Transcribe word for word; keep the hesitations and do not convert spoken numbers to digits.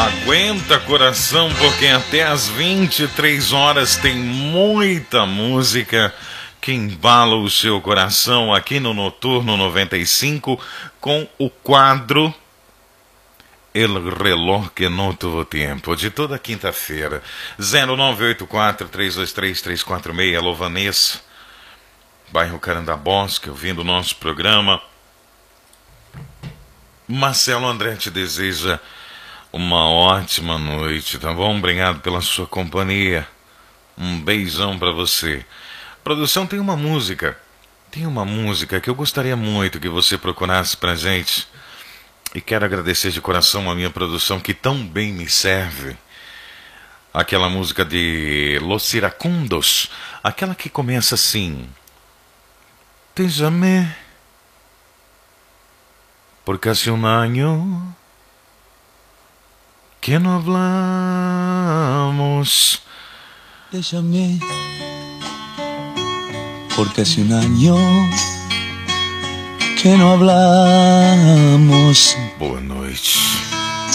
Aguenta, coração, porque até às vinte e três horas tem muita música que embala o seu coração aqui no Noturno noventa e cinco com o quadro El Reloj que no tuvo tempo, de toda quinta-feira. zero nove oito quatro, três dois três, três quatro seis. Alô, Vanessa, bairro Carandabosque, ouvindo o nosso programa. Marcelo André te deseja uma ótima noite, tá bom? Obrigado pela sua companhia. Um beijão pra você. Produção, tem uma música. Tem uma música que eu gostaria muito que você procurasse pra gente. E quero agradecer de coração a minha produção que tão bem me serve. Aquela música de Los Iracundos. Aquela que começa assim. Te llamé porque hace un año que no hablamos. Te llamé porque hace un año que no hablamos. Boa noite.